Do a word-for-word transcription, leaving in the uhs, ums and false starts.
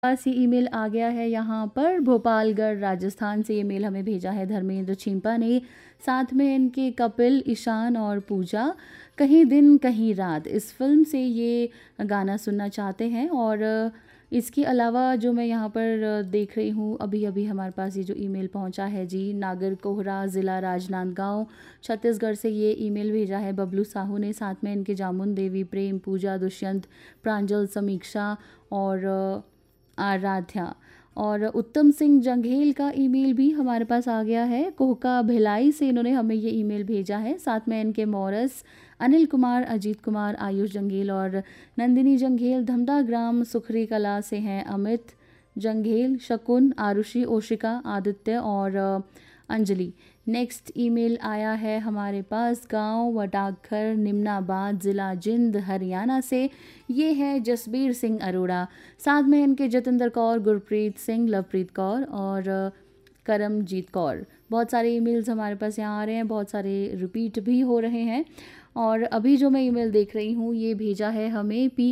पास ये ईमेल आ गया है यहाँ पर भोपालगढ़ राजस्थान से। ये मेल हमें भेजा है धर्मेंद्र छिंपा ने। साथ में इनके कपिल, ईशान और पूजा कहीं दिन कहीं रात इस फिल्म से ये गाना सुनना चाहते हैं। और इसके अलावा जो मैं यहाँ पर देख रही हूँ, अभी अभी हमारे पास ये जो ईमेल पहुँचा है जी, नागर कोहरा ज़िला राजनांदगांव छत्तीसगढ़ से ये ईमेल भेजा है बबलू साहू ने। साथ में इनके जामुन देवी, प्रेम, पूजा, दुष्यंत, प्रांजल, समीक्षा और आराध्या। और उत्तम सिंह जंघेल का ईमेल भी हमारे पास आ गया है। कोहका भिलाई से इन्होंने हमें ये ईमेल भेजा है। साथ में इनके मॉरस, अनिल कुमार, अजीत कुमार, आयुष जंघेल और नंदिनी जंघेल। धमदा ग्राम सुखरी कला से हैं अमित जंघेल, शकुन, आरुषि, ओशिका, आदित्य और अंजलि। नेक्स्ट ईमेल आया है हमारे पास गांव वटाखर, निम्नाबाद, ज़िला जिंद, हरियाणा से। ये है जसबीर सिंह अरोड़ा। साथ में इनके जतिंदर कौर, गुरप्रीत सिंह, लवप्रीत कौर और करमजीत कौर। बहुत सारे ईमेल्स हमारे पास यहाँ आ रहे हैं, बहुत सारे रिपीट भी हो रहे हैं। और अभी जो मैं ईमेल देख रही हूँ ये भेजा है हमें पी